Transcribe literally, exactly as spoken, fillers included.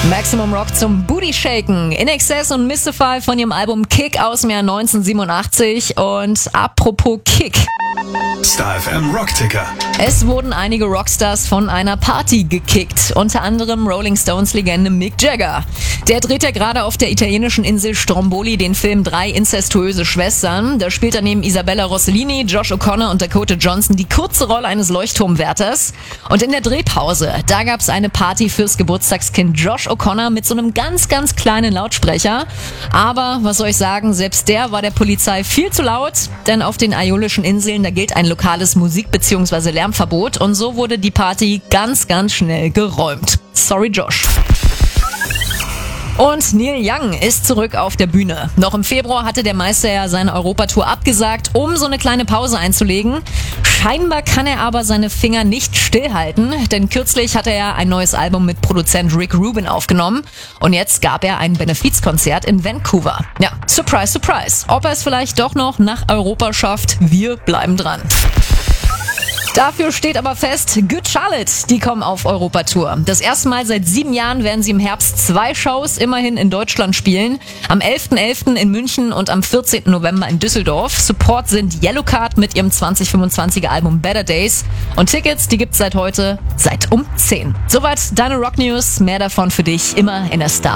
Maximum Rock zum Booty Shaken. In Excess und Mystify von ihrem Album Kick aus dem Jahr neunzehnhundertsiebenundachtzig. Und apropos Kick. Star F M Rockticker. Es wurden einige Rockstars von einer Party gekickt. Unter anderem Rolling Stones Legende Mick Jagger. Der dreht ja gerade auf der italienischen Insel Stromboli den Film Drei inzestuöse Schwestern. Da spielt er neben Isabella Rossellini, Josh O'Connor und Dakota Johnson die kurze Rolle eines Leuchtturmwärters. Und in der Drehpause, da gab es eine Party fürs Geburtstagskind Josh O'Connor mit so einem ganz, ganz kleinen Lautsprecher. Aber, was soll ich sagen, selbst der war der Polizei viel zu laut, denn auf den Aiolischen Inseln, da gilt ein lokales Musik- bzw. Lärmverbot und so wurde die Party ganz, ganz schnell geräumt. Sorry, Josh. Und Neil Young ist zurück auf der Bühne. Noch im Februar hatte der Meister ja seine Europatour abgesagt, um so eine kleine Pause einzulegen. Scheinbar kann er aber seine Finger nicht stillhalten, denn kürzlich hat er ja ein neues Album mit Produzent Rick Rubin aufgenommen und jetzt gab er ein Benefizkonzert in Vancouver. Ja, surprise, surprise. Ob er es vielleicht doch noch nach Europa schafft, wir bleiben dran. Dafür steht aber fest, Good Charlotte, die kommen auf Europatour. Das erste Mal seit sieben Jahren werden sie im Herbst zwei Shows immerhin in Deutschland spielen. Am elften elften in München und am vierzehnten November in Düsseldorf. Support sind Yellowcard mit ihrem zwanzig fünfundzwanziger Album Better Days. Und Tickets, die gibt's seit heute, seit um zehn. Soweit deine Rock News. Mehr davon für dich immer in der Star